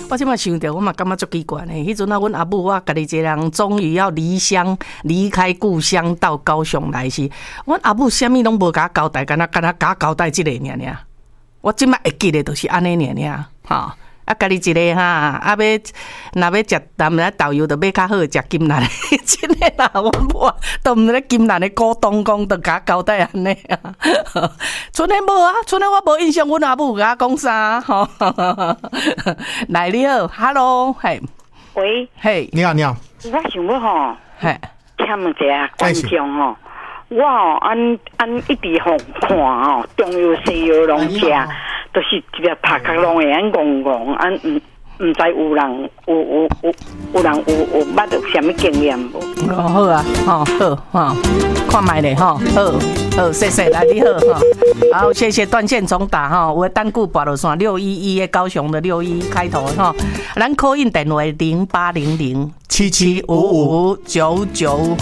我即摆想着，我嘛感觉足奇怪呢。迄阵啊，阮阿母我家己一个人，终于要离开故乡到高雄来时，阮阿母啥物拢无甲我交代，敢若甲我交代即个尔。我即摆会记得，就是安尼尔，吼。啊，家己一个哈，若要食淡仔豆油，就买较好食金兰的，真诶啦，我都毋知咧金兰的古董讲，都甲我交代安尼啊。剩诶无啊，剩诶我无印象，阮阿母甲我讲啥吼。来你好 ，Hello， 嘿， 喂， 嘿， 你好，你好， 我想要吼， 嘿， 请问一下观众吼，我吼按一直互看吼，中药西药拢食。都是一个头壳拢会安戆戆，安唔知有人有捌到什么经验无？ 哦好啊，好，看卖咧好，谢谢，来你好好，谢谢断线重打哈，我单顾拔落线611的高雄的61开头哈，咱call in电话0800775599。